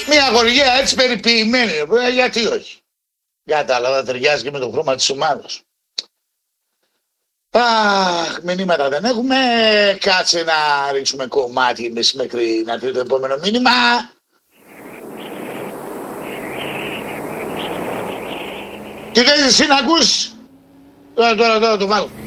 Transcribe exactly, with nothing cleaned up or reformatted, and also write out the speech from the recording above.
Μια γοργαία έτσι περιποιημένη. Ε, γιατί όχι. Κατάλαβα, ταιριάζει και με το χρώμα της ομάδας. Αχ, μηνύματα δεν έχουμε. Κάτσε να ρίξουμε κομμάτι εμείς μέχρι να πει το επόμενο μήνυμα. Τι θες εσύ να ακούς? Τώρα, τώρα, τώρα το βάλω.